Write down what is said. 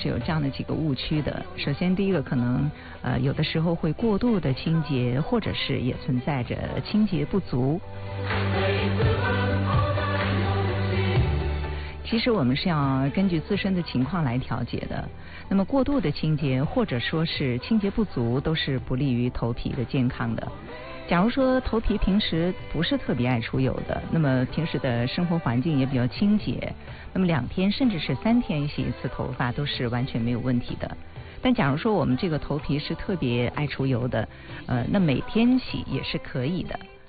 是有这样的几个误区的。首先，第一个可能有的时候会过度的清洁，或者是也存在着清洁不足。其实我们是要根据自身的情况来调节的。那么过度的清洁或者说是清洁不足，都是不利于头皮的健康的。假如说头皮平时不是特别爱出油的，那么平时的生活环境也比较清洁，那么2天甚至是3天洗一次头发都是完全没有问题的。但假如说我们这个头皮是特别爱出油的，那每天洗也是可以的。